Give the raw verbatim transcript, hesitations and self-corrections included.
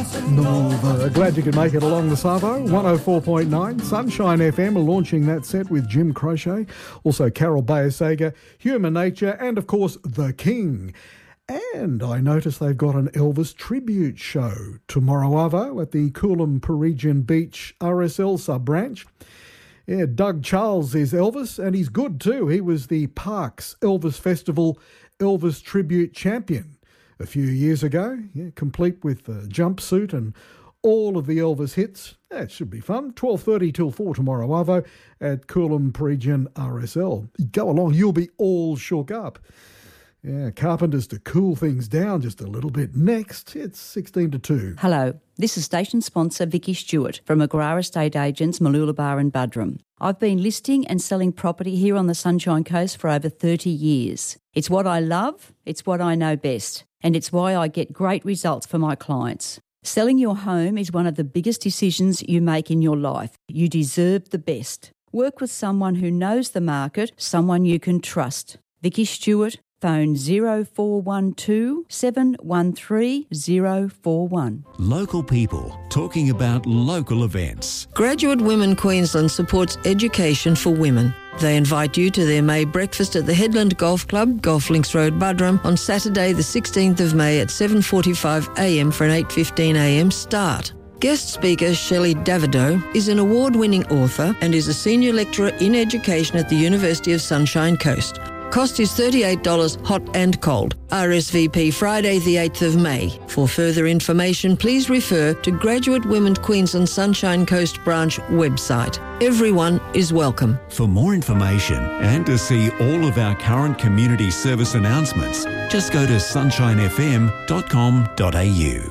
No, uh, glad you could make it along the Savo. one oh four point nine, Sunshine F M launching that set with Jim Crochet, also Carol Bayer-Sager, Human Nature, and of course The King. And I notice they've got an Elvis tribute show tomorrow, Arvo, at the Coolum Peregian Beach R S L sub-branch. Yeah, Doug Charles is Elvis, and he's good too. He was the Parks Elvis Festival Elvis Tribute Champion a few years ago, yeah, complete with a jumpsuit and all of the Elvis hits. That should be fun. twelve thirty till four tomorrow, Arvo, at Coolum Peregian R S L. Go along, you'll be all shook up. Yeah, Carpenters to cool things down just a little bit. Next, it's sixteen to two. Hello, this is station sponsor Vicky Stewart from McGrath Estate Agents, Mooloolaba and Buderim. I've been listing and selling property here on the Sunshine Coast for over thirty years. It's what I love, it's what I know best, and it's why I get great results for my clients. Selling your home is one of the biggest decisions you make in your life. You deserve the best. Work with someone who knows the market, someone you can trust. Vicky Stewart, phone zero four one two, seven one three zero four one. Local people talking about local events. Graduate Women Queensland supports education for women. They invite you to their May breakfast at the Headland Golf Club, Golf Links Road, Buderim, on Saturday the sixteenth of May at seven forty-five a m for an eight fifteen a m start. Guest speaker Shelley Davidow is an award-winning author and is a senior lecturer in education at the University of Sunshine Coast. Cost is thirty-eight dollars hot and cold. R S V P Friday the eighth of May. For further information, please refer to Graduate Women Queensland Sunshine Coast Branch website. Everyone is welcome. For more information and to see all of our current community service announcements, just go to sunshine f m dot com dot a u.